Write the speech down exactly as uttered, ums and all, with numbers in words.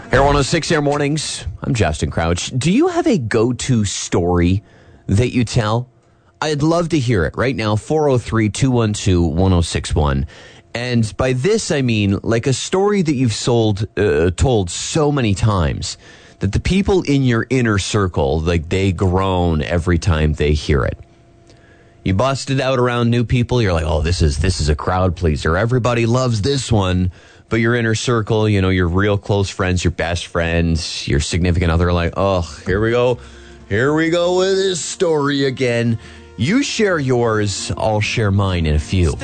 Air one oh six Air Mornings. I'm Justin Crouch. Do you have a go-to story that you tell? I'd love to hear it right now. four oh three, two one two, one oh six one. And by this, I mean like a story that you've sold, uh, told so many times that the people in your inner circle, like they groan every time they hear it. You bust it out around new people. You're like, oh, this is this is a crowd pleaser. Everybody loves this one. But your inner circle, you know, your real close friends, your best friends, your significant other are like, oh, here we go. Here we go with this story again. You share yours. I'll share mine in a few.